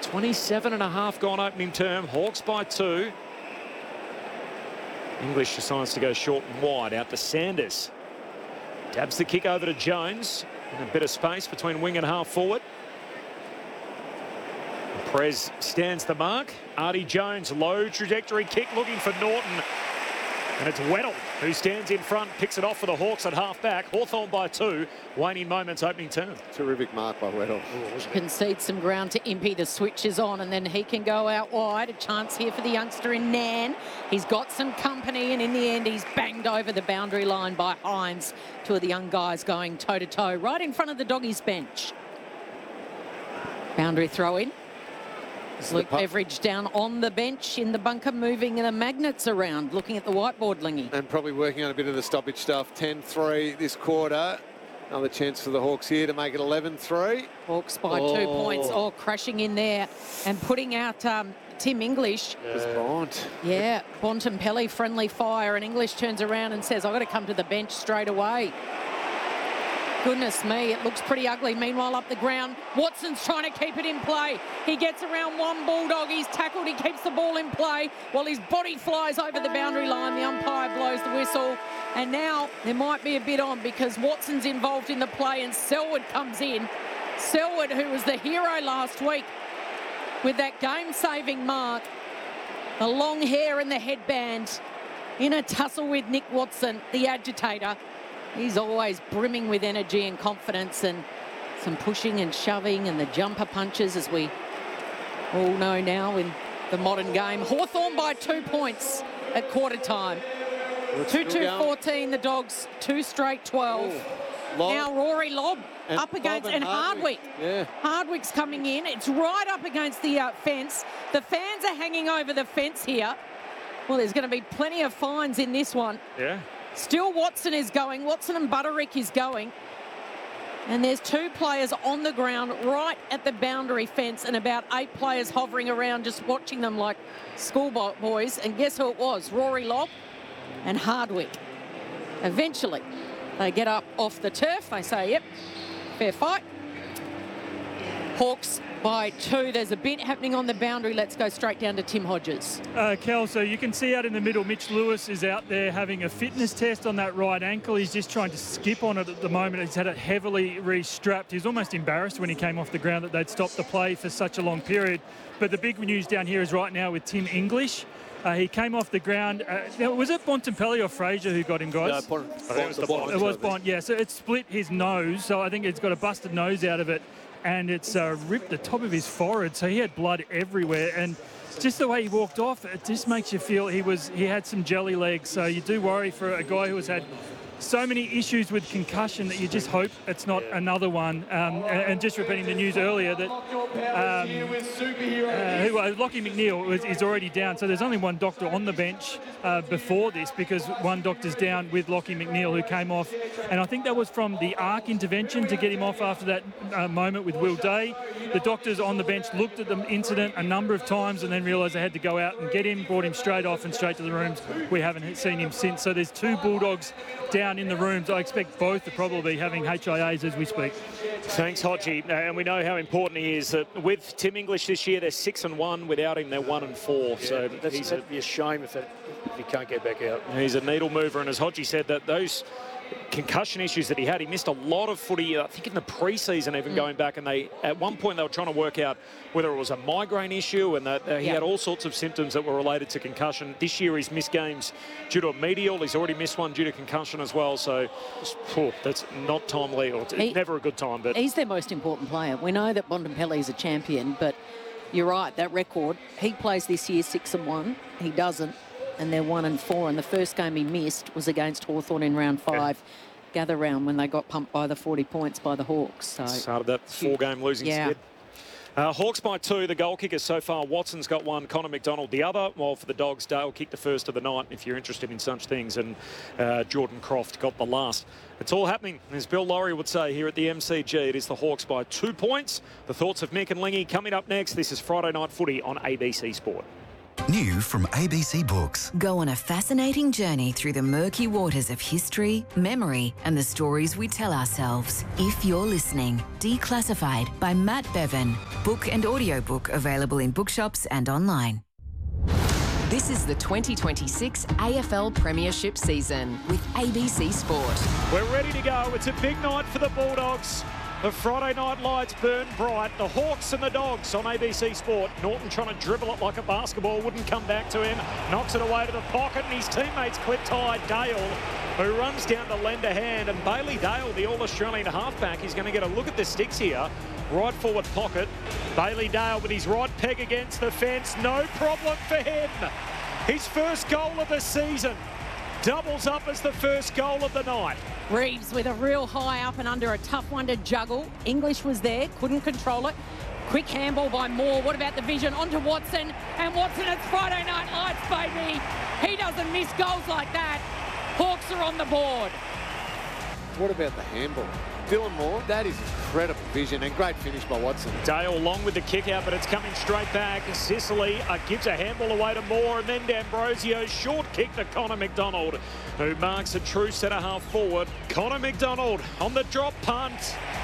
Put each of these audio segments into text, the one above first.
27.5 gone opening term. Hawks by 2. English decides to go short and wide out to Sanders. Dabs the kick over to Jones. In a bit of space between wing and half forward. Prez stands the mark. Artie Jones, low trajectory kick looking for Norton. And it's Weddle who stands in front, picks it off for the Hawks at half-back. Hawthorn by 2, waning moments opening term. Terrific mark by Weddle. Concede some ground to Impey. The switch is on and then he can go out wide. A chance here for the youngster in Nan. He's got some company and in the end he's banged over the boundary line by Hines. Two of the young guys going toe-to-toe right in front of the Doggies bench. Boundary throw in. Luke Beveridge down on the bench in the bunker, moving the magnets around, looking at the whiteboard, Lingy. And probably working on a bit of the stoppage stuff. 10-3 this quarter. Another chance for the Hawks here to make it 11-3. Hawks by 2 points. Oh, crashing in there and putting out Tim English. Bont. Yeah, Bontempelli, friendly fire, and English turns around and says, I've got to come to the bench straight away. Goodness me, it looks pretty ugly. Meanwhile, up the ground, Watson's trying to keep it in play. He gets around one Bulldog. He's tackled. He keeps the ball in play while his body flies over the boundary line. The umpire blows the whistle. And now there might be a bit on because Watson's involved in the play and Selwood comes in. Selwood, who was the hero last week with that game-saving mark. The long hair and the headband in a tussle with Nick Watson, the agitator. He's always brimming with energy and confidence and some pushing and shoving and the jumper punches, as we all know now in the modern game. Hawthorn by 2 points at quarter time. 2-2-14, the Dogs, 2 straight 12. Now Rory Lobb up against, and Hardwick. Yeah. Hardwick's coming in. It's right up against the fence. The fans are hanging over the fence here. Well, there's going to be plenty of fines in this one. Yeah. Still Watson is going. Watson and Butterick is going. And there's 2 players on the ground right at the boundary fence and about 8 players hovering around just watching them like schoolboys. And guess who it was? Rory Lobb and Hardwick. Eventually, they get up off the turf. They say, yep, fair fight. Hawks by 2. There's a bit happening on the boundary. Let's go straight down to Tim Hodges. Kel, so you can see out in the middle, Mitch Lewis is out there having a fitness test on that right ankle. He's just trying to skip on it at the moment. He's had it heavily restrapped. He was almost embarrassed when he came off the ground that they'd stopped the play for such a long period. But the big news down here is right now with Tim English. He came off the ground. Now, was it Bontempelli or Fraser who got him, guys? No, it was Bont, yeah. So it split his nose. So I think it's got a busted nose out of it. And it's ripped the top of his forehead, so he had blood everywhere. And just the way he walked off, it just makes you feel he had some jelly legs. So you do worry for a guy who has had so many issues with concussion that you just hope it's not another one. And just repeating the news earlier that Lockie McNeil is already down. So there's only one doctor on the bench before this because one doctor's down with Lockie McNeil who came off. And I think that was from the ARC intervention to get him off after that moment with Will Day. The doctors on the bench looked at the incident a number of times and then realised they had to go out and get him, brought him straight off and straight to the rooms. We haven't seen him since. So there's 2 Bulldogs down in the rooms. I expect both to probably be having HIAs as we speak. Thanks, Hodgie. And we know how important he is. With Tim English this year, they're 6-1. Without him, they're 1-4. Yeah, so that'd be a shame if he can't get back out. He's a needle mover. And as Hodgie said, that those concussion issues that he had, he missed a lot of footy, I think in the pre-season even going back, and at one point they were trying to work out whether it was a migraine issue and that he had all sorts of symptoms that were related to concussion. This year he's missed games due to a medial. He's already missed one due to concussion as well, so that's not timely, or it's never a good time. But he's their most important player. We know that Bontempelli is a champion, but you're right, that record, he plays this year 6-1, he doesn't. And they're 1-4. And the first game he missed was against Hawthorn in round 5, gather round, when they got pumped by the 40 points by the Hawks. So started that 4-game losing skid. Hawks by 2. The goal kickers so far. Watson's got 1. Connor McDonald the other. While for the Dogs, Dale kicked the first of the night, if you're interested in such things. And Jordan Croft got the last. It's all happening, as Bill Laurie would say, here at the MCG. It is the Hawks by 2 points. The thoughts of Mick and Lingy coming up next. This is Friday Night Footy on ABC Sport. New from ABC Books. Go on a fascinating journey through the murky waters of history, memory, and the stories we tell ourselves. If You're Listening, Declassified by Matt Bevan. Book and audiobook available in bookshops and online. This is the 2026 AFL Premiership season with ABC Sport. We're ready to go. It's a big night for the Bulldogs. The Friday night lights burn bright. The Hawks and the Dogs on ABC Sport. Norton trying to dribble it like a basketball. Wouldn't come back to him. Knocks it away to the pocket and his teammates clip tied. Dale, who runs down to lend a hand. And Bailey Dale, the All-Australian halfback, is going to get a look at the sticks here. Right forward pocket. Bailey Dale with his right peg against the fence. No problem for him. His first goal of the season. Doubles up as the first goal of the night. Reeves with a real high up and under, a tough one to juggle. English was there, couldn't control it. Quick handball by Moore. What about the vision? Onto Watson. And Watson, it's Friday night lights, baby. He doesn't miss goals like that. Hawks are on the board. What about the handball? Dylan Moore, that is incredible vision and great finish by Watson. Dale long with the kick out, but it's coming straight back. Sicily gives a handball away to Moore, and then D'Ambrosio short kick to Connor McDonald, who marks a true centre-half forward. Connor McDonald on the drop punt.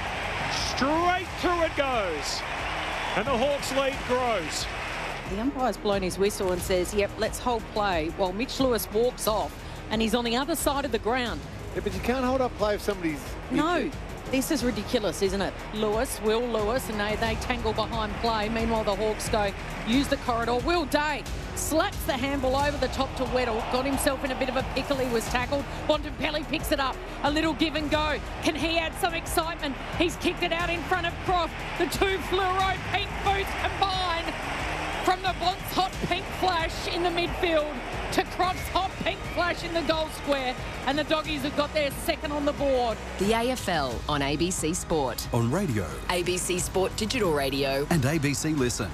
Straight through it goes. And the Hawks lead grows. The umpire's blown his whistle and says, yep, let's hold play, while Mitch Lewis walks off and he's on the other side of the ground. Yeah, but you can't hold up play if somebody's... No. This is ridiculous, isn't it? Will Lewis, and they tangle behind play. Meanwhile, the Hawks go, use the corridor. Will Day slaps the handball over the top to Weddle. Got himself in a bit of a pickle. He was tackled. Bontempelli picks it up. A little give and go. Can he add some excitement? He's kicked it out in front of Croft. The two fluoro pink boots combine from the Bont's hot pink flash in the midfield to Croft's hot pink flash in the goal square, and the Doggies have got their second on the board. The AFL on ABC Sport. On radio ABC Sport Digital Radio. and ABC Listen.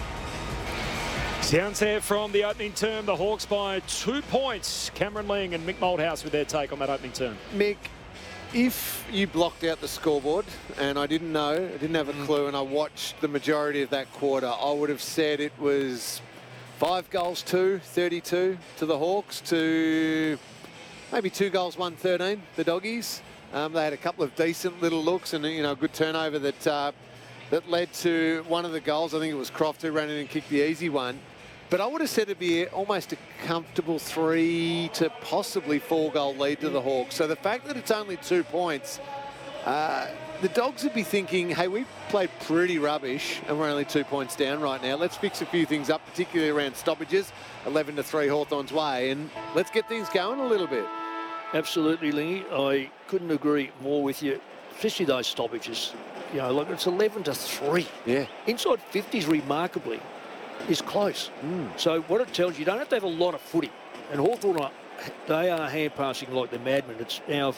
Sounds there from the opening term. The Hawks by 2 points. Cameron Ling and Mick Moldhouse with their take on that opening term. Mick, if you blocked out the scoreboard and I didn't know, I didn't have a clue, and I watched the majority of that quarter, I would have said it was 5 goals, 32 to the Hawks, to maybe 2 goals, 1-13, the Doggies. They had a couple of decent little looks and, a good turnover that led to one of the goals. I think it was Croft who ran in and kicked the easy one. But I would have said it'd be almost a comfortable 3 to possibly 4 goal lead to the Hawks. So the fact that it's only 2 points, the Dogs would be thinking, hey, we played pretty rubbish and we're only 2 points down right now. Let's fix a few things up, particularly around stoppages. 11-3 Hawthorn's way, and let's get things going a little bit. Absolutely, Lingy. I couldn't agree more with you, especially those stoppages. Like it's 11-3. Yeah. Inside 50s, remarkably, is close. So what it tells you, you don't have to have a lot of footy. And Hawthorn, they are hand passing like they're madmen. It's now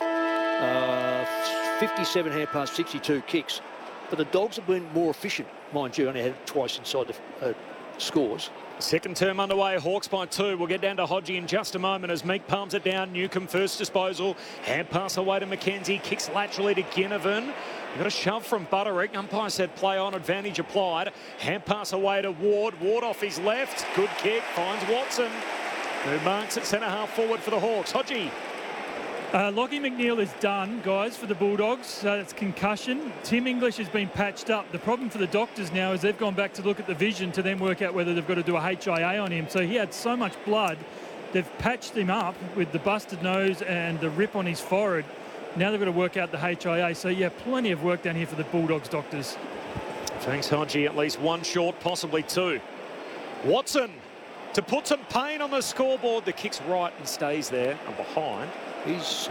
57 hand pass, 62 kicks. But the Dogs have been more efficient, mind you. Only had it twice inside the scores. Second term underway, Hawks by 2. We'll get down to Hodgie in just a moment as Meek palms it down. Newcombe first disposal. Hand pass away to McKenzie. Kicks laterally to Ginnivan. We've got a shove from Butterick. Umpire said play on, advantage applied. Hand pass away to Ward. Ward off his left. Good kick. Finds Watson, who marks at centre-half forward for the Hawks. Hodgie. Lockie McNeil is done, guys, for the Bulldogs. It's concussion. Tim English has been patched up. The problem for the doctors now is they've gone back to look at the vision to then work out whether they've got to do a HIA on him. So he had so much blood. They've patched him up with the busted nose and the rip on his forehead. Now they've got to work out the HIA. So, yeah, plenty of work down here for the Bulldogs doctors. Thanks, Hodgie. At least 1 short, possibly 2. Watson to put some pain on the scoreboard. The kick's right and stays there and behind. He's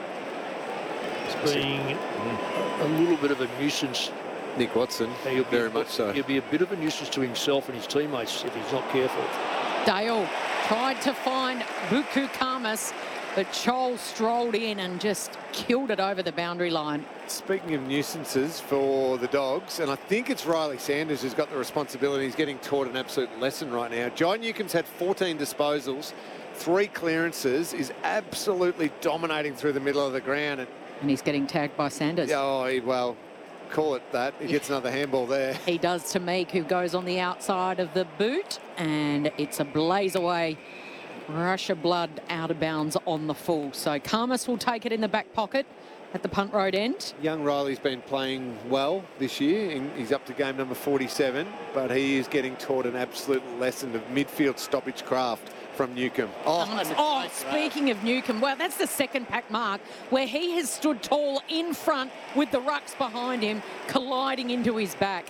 being a little bit of a nuisance. Nick Watson, very much so. He'll be a bit of a nuisance to himself and his teammates if he's not careful. Dale tried to find Buku Khamis, but Chol strolled in and just killed it over the boundary line. Speaking of nuisances for the Dogs, and I think it's Riley Sanders who's got the responsibility. He's getting taught an absolute lesson right now. John Newcomb's had 14 disposals, 3 clearances, is absolutely dominating through the middle of the ground. And he's getting tagged by Sanders. Oh, well, call it that. He gets another handball there. He does to Meek, who goes on the outside of the boot, and it's a blaze away. Rush of blood out of bounds on the full. So Khamis will take it in the back pocket. at the punt road end. Young Riley's been playing well this year. He's up to game number 47, but he is getting taught an absolute lesson of midfield stoppage craft from Newcombe. Speaking of Newcombe, well, that's the second pack mark where he has stood tall in front with the rucks behind him colliding into his back.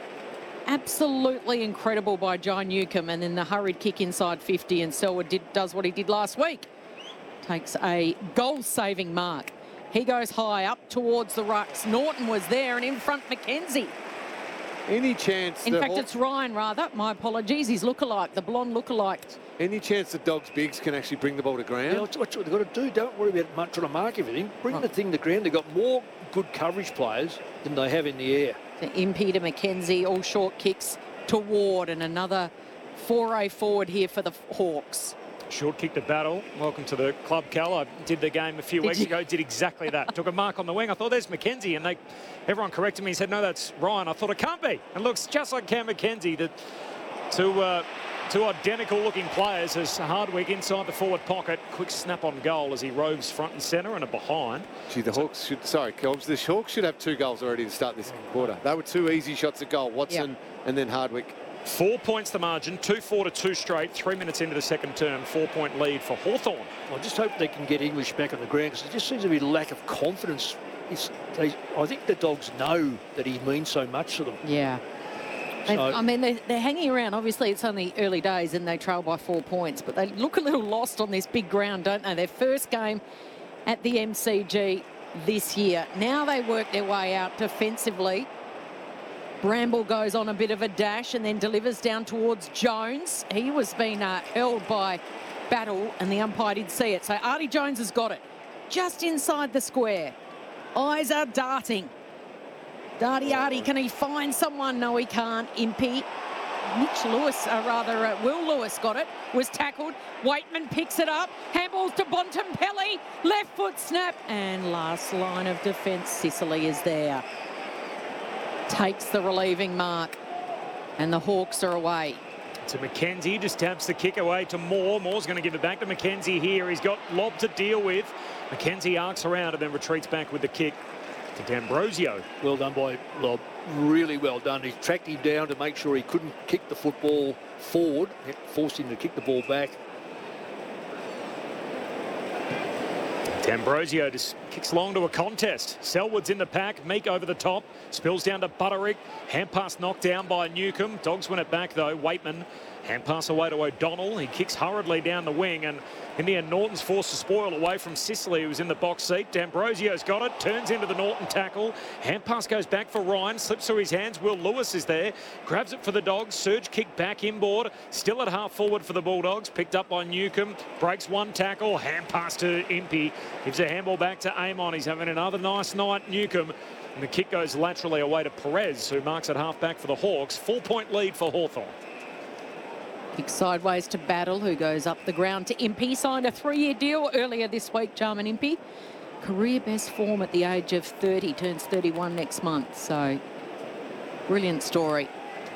Absolutely incredible by Jai Newcombe, and then the hurried kick inside 50, and Selwood does what he did last week. Takes a goal-saving mark. He goes high up towards the rucks. Norton was there, and in front McKenzie. Any chance... In fact, it's Ryan, rather. My apologies. He's lookalike, the blonde lookalike. Any chance the Dogs Bigs can actually bring the ball to ground? Yeah, that's what they've got to do. Don't worry about trying to mark everything. Bring the thing to ground. They've got more good coverage players than they have in the air. To Impey, to McKenzie, all short kicks to Ward, and another foray forward here for the Hawks. Short kick to Battle. Welcome to the club, Cal. I did the game a few weeks ago, did exactly that. Took a mark on the wing. I thought, there's McKenzie, and everyone corrected me and said, no, that's Ryan. I thought, it can't be. And looks just like Cam McKenzie. Two identical-looking players as Hardwick inside the forward pocket. Quick snap on goal as he roves front and centre and a behind. Gee, the Hawks should... Sorry, Kelbs. The Hawks should have 2 goals already to start this quarter. They were 2 easy shots at goal. Watson and then Hardwick. 4 points the margin, 2-4 to 2 straight, 3 minutes into the second term, 4-point lead for Hawthorn. I just hope they can get English back on the ground, because there just seems to be a lack of confidence. I think the Dogs know that he means so much to them. Yeah. So, I mean, they're hanging around. Obviously, it's only early days and they trail by 4 points, but they look a little lost on this big ground, don't they? Their first game at the MCG this year. Now they work their way out defensively. Bramble goes on a bit of a dash and then delivers down towards Jones. He was being held by Battle, and the umpire did see it. So Artie Jones has got it just inside the square. Eyes are darting. Artie, can he find someone? No, he can't. Impey. Will Lewis got it, was tackled. Waitman picks it up. Handballs to Bontempelli. Left foot snap. And last line of defence, Sicily is there. Takes the relieving mark, and the Hawks are away. To McKenzie, just taps the kick away to Moore. Moore's going to give it back to McKenzie here. He's got Lob to deal with. McKenzie arcs around and then retreats back with the kick to D'Ambrosio. Well done by Lob. Really well done. He tracked him down to make sure he couldn't kick the football forward. It forced him to kick the ball back. D'Ambrosio just kicks long to a contest. Selwood's in the pack. Meek over the top. Spills down to Butterick. Hand pass knocked down by Newcombe. Dogs win it back though. Waitman. Hand pass away to O'Donnell. He kicks hurriedly down the wing, and in the end, Norton's forced to spoil away from Sicily, who's in the box seat. D'Ambrosio's got it. Turns into the Norton tackle. Hand pass goes back for Ryan. Slips through his hands. Will Lewis is there. Grabs it for the Dogs. Surge kick back inboard. Still at half forward for the Bulldogs. Picked up by Newcombe. Breaks one tackle. Hand pass to Impey. Gives a handball back to Amon. He's having another nice night, Newcombe. And the kick goes laterally away to Perez, who marks at half back for the Hawks. 4-point lead for Hawthorn. Kick sideways to Battle, who goes up the ground to Impey. Signed a 3-year deal earlier this week, Jarman Impey. Career best form at the age of 30. Turns 31 next month. So, brilliant story.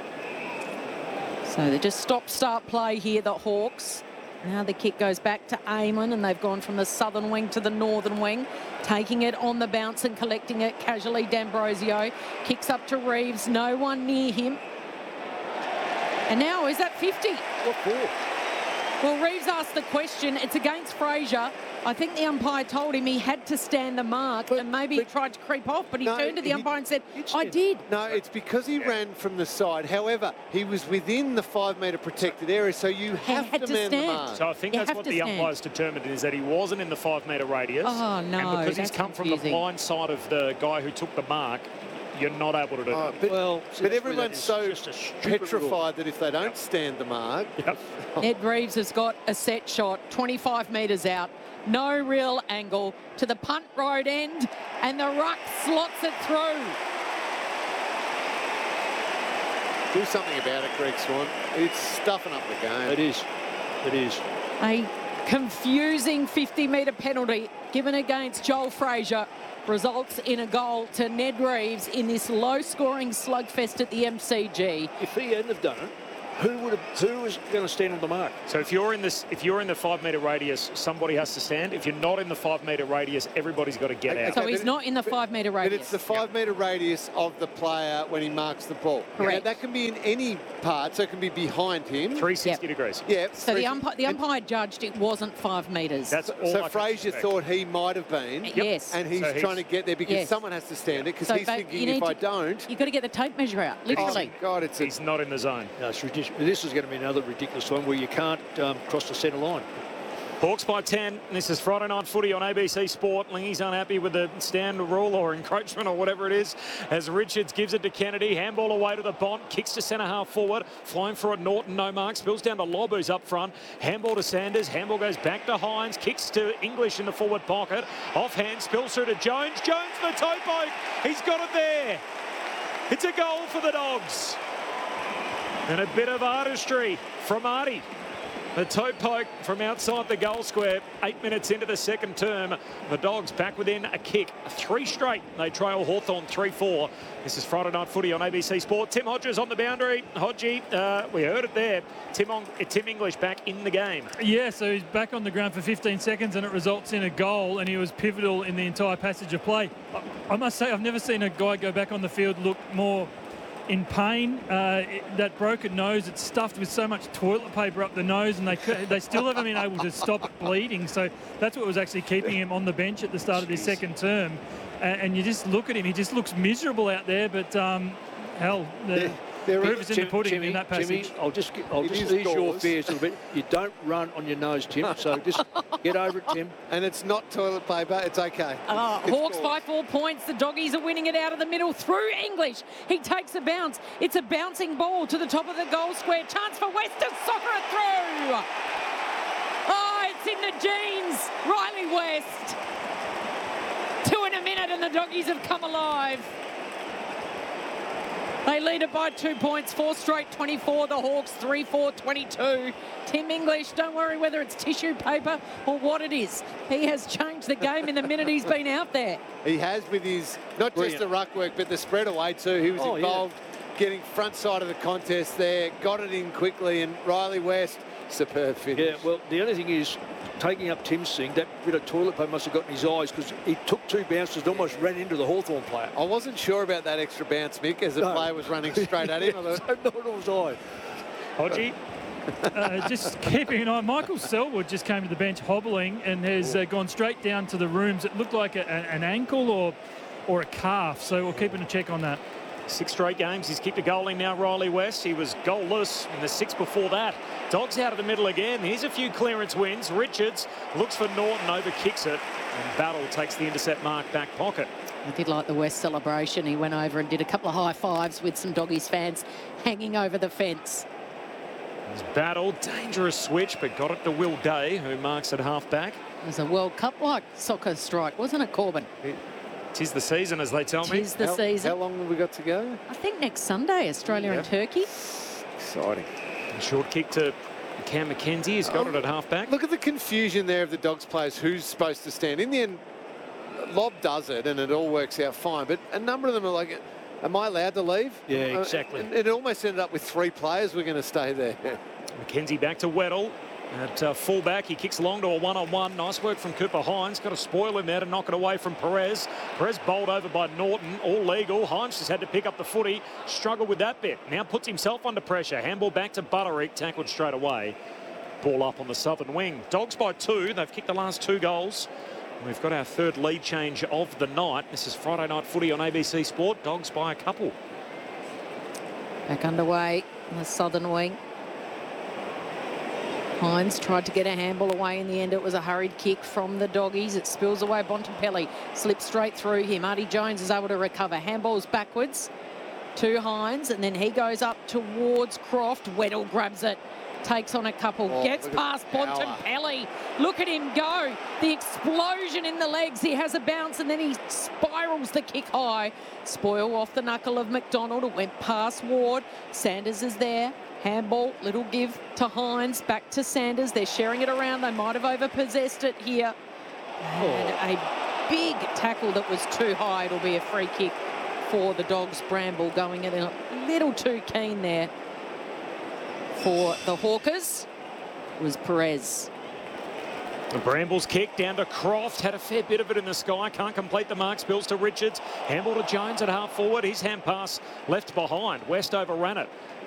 So they just stop-start play here, the Hawks. Now the kick goes back to Amon, and they've gone from the southern wing to the northern wing. Taking it on the bounce and collecting it casually. D'Ambrosio kicks up to Reeves. No one near him. And now, is that 50? What for? Well, Reeves asked the question. It's against Fraser. I think the umpire told him he had to stand the mark, and maybe he tried to creep off, but he turned to the umpire and said, I did. No, it's because he ran from the side. However, he was within the 5-metre protected area, so you have to man the mark. So I think that's what the umpire's determined, is that he wasn't in the 5-metre radius. Oh, no, and because he's come from the blind side of the guy who took the mark, you're not able to do that. But everyone's so petrified that if they don't stand the mark... Ed Reeves has got a set shot, 25 metres out. No real angle to the punt road end, and the ruck slots it through. Do something about it, Greg Swan. It's stuffing up the game. It is. It is. A confusing 50-metre penalty given against Joel Fraser results in a goal to Ned Reeves in this low-scoring slugfest at the MCG. If he hadn't have done it, who is going to stand on the mark? So if you're in the 5 metre radius, somebody has to stand. If you're not in the 5 metre radius, everybody's got to get out. So he's not in the 5 metre radius. But it's the 5 metre radius of the player when he marks the ball. Correct. Now, that can be in any part, so it can be behind him. 360 degrees. Yeah. So the umpire judged it wasn't 5 metres. That's all. So I can Fraser expect. thought he might have been. Yes. And he's trying to get there because Yes. someone has to stand it because So, he's but thinking you need if I to- don't. You've got to get the tape measure out, literally. Oh, God, it's He's not in the zone. No, it's ridiculous. This is going to be another ridiculous one where you can't cross the centre line. Hawks by 10. This is Friday Night Footy on ABC Sport. Lingy's unhappy with the stand rule or encroachment or whatever it is as Richards gives it to Kennedy. Handball away to the Bont. Kicks to centre half forward. Flying for it, Norton, no mark. Spills down to Lobb, who's up front. Handball to Sanders. Handball goes back to Hines. Kicks to English in the forward pocket. Offhand, spills through to Jones. Jones for the toe poke. He's got it there. It's a goal for the Dogs. And a bit of artistry from Artie. The toe poke from outside the goal square. 8 minutes into the second term. The Dogs back within a kick. 3 straight. They trail Hawthorn 3-4. This is Friday Night Footy on ABC Sport. Tim Hodges on the boundary. Hodgie, we heard it there. Tim English back in the game. Yeah, so he's back on the ground for 15 seconds and it results in a goal, and he was pivotal in the entire passage of play. I must say, I've never seen a guy go back on the field look more in pain. That broken nose, it's stuffed with so much toilet paper up the nose, and they still haven't been able to stop it bleeding. So that's what was actually keeping him on the bench at the start of this second term. And you just look at him, he just looks miserable out there, but hell, the proof is in the pudding in that passage. Timmy, I'll just ease your fears a little bit. You don't run on your nose, Tim, so just get over it, Tim. And it's not toilet paper, it's okay. Hawks by 4 points. The Doggies are winning it out of the middle through English. He takes a bounce. It's a bouncing ball to the top of the goal square. Chance for West to soccer it through. Oh, it's in the jeans. Riley West. 2 in a minute and the Doggies have come alive. They lead it by 2 points, 4 straight 24. The Hawks 3-4 22. Tim English, don't worry whether it's tissue paper or what it is. He has changed the game in the minute he's been out there. He has with his, not just the ruck work, but the spread away too. He was involved getting front side of the contest there, got it in quickly, and Riley West, superb finish. Yeah, well, the only thing is, taking up Tim's thing, that bit of toilet paper must have got in his eyes because he took 2 bounces and almost ran into the Hawthorn player. I wasn't sure about that extra bounce, Mick, as the player was running straight at him. So nor was I. Hodgie. Just keeping an eye. Michael Selwood just came to the bench hobbling and has gone straight down to the rooms. It looked like an ankle or a calf, so we're keeping a check on that. 6 straight games. He's kicked a goal in now, Riley West. He was goalless in the 6 before that. Dogs out of the middle again. Here's a few clearance wins. Richards looks for Norton, over kicks it. And Battle takes the intercept mark back pocket. I did like the West celebration. He went over and did a couple of high fives with some Doggies fans hanging over the fence. There's Battle, dangerous switch, but got it to Will Day, who marks at half back. It was a World Cup-like soccer strike, wasn't it, Corbin? Tis the season, as they tell me. Tis the season. How long have we got to go? I think next Sunday, Australia and Turkey. Exciting. A short kick to Cam McKenzie. He's got it at half back. Look at the confusion there of the Dogs players, who's supposed to stand. In the end, Lobb does it and it all works out fine, but a number of them are like, am I allowed to leave? Yeah, exactly. It almost ended up with 3 players were going to stay there. McKenzie back to Weddle. At fullback, he kicks long to a one-on-one. Nice work from Cooper Hines. Got a spoil in there to knock it away from Perez. Perez bowled over by Norton. All legal. Hines just had to pick up the footy. Struggled with that bit. Now puts himself under pressure. Handball back to Butterick. Tackled straight away. Ball up on the southern wing. Dogs by 2. They've kicked the last 2 goals. We've got our 3rd lead change of the night. This is Friday Night Footy on ABC Sport. Dogs by a couple. Back underway on the southern wing. Hines tried to get a handball away. In the end, it was a hurried kick from the Doggies. It spills away. Bontempelli slips straight through him. Artie Jones is able to recover. Handballs backwards to Hines, and then he goes up towards Croft. Weddle grabs it, takes on a couple, gets past Bontempelli. Look at him go. The explosion in the legs. He has a bounce, and then he spirals the kick high. Spoil off the knuckle of McDonald. It went past Ward. Sanders is there. Handball, little give to Hines, back to Sanders. They're sharing it around. They might have overpossessed it here. And a big tackle that was too high. It'll be a free kick for the Dogs. Bramble going in a little too keen there for the Hawkers was Perez. The Brambles kick down to Croft, had a fair bit of it in the sky, can't complete the mark, spills to Richards, handball to Jones at half forward, his hand pass left behind, West overran it.